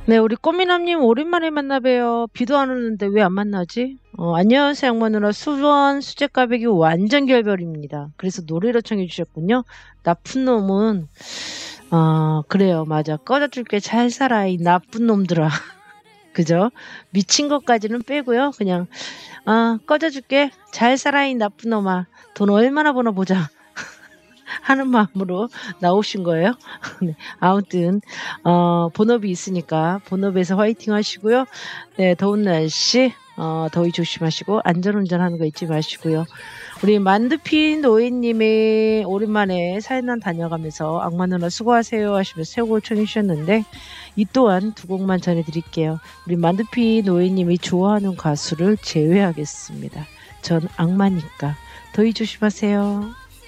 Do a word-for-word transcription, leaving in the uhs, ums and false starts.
네, 우리 꽃미남님 오랜만에 만나봬요. 비도 안 오는데 왜 안 만나지? 어, 안녕하세요, 양마 누나. 수원 수제까베기 완전 결별입니다. 그래서 노래로 청해 주셨군요. 나쁜 놈은, 어, 그래요, 맞아. 꺼져줄게, 잘 살아, 이 나쁜 놈들아. 그죠? 미친 것까지는 빼고요. 그냥, 아, 꺼져줄게, 잘 살아, 이 나쁜 놈아. 돈 얼마나 버나 보자. 하는 마음으로 나오신 거예요. 네, 아무튼 어, 본업이 있으니까 본업에서 화이팅 하시고요. 네, 더운 날씨 어, 더위 조심하시고 안전운전하는 거 잊지 마시고요. 우리 만두핀 노예님이 오랜만에 사연단 다녀가면서 악마 누나 수고하세요 하시면서 새곡을 청해 주셨는데 이 또한 두 곡만 전해드릴게요. 우리 만두핀 노예님이 좋아하는 가수를 제외하겠습니다. 전 악마니까 더위 조심하세요.